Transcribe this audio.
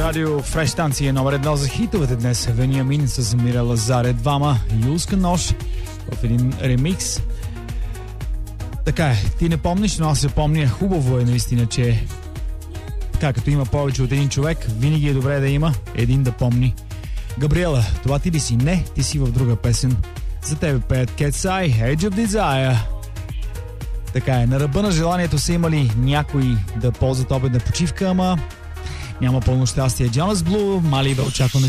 Радио Фреш станция номер 1 за хитовете днес. Вениамин с Мира Лазаре, двама, Юлска нощ в един ремикс. Така е, ти не помниш, но аз се помня. Хубаво е наистина, че така като има повече от един човек, винаги е добре да има един да помни. Габриела, това ти ли си? Не, ти си в друга песен. За тебе пеят Cat's Eye, Edge of Desire. Така е, на ръба на желанието са имали някои да ползват обедна почивка, ама няма пълно щастие. Джонас Блу, Мали да очакваме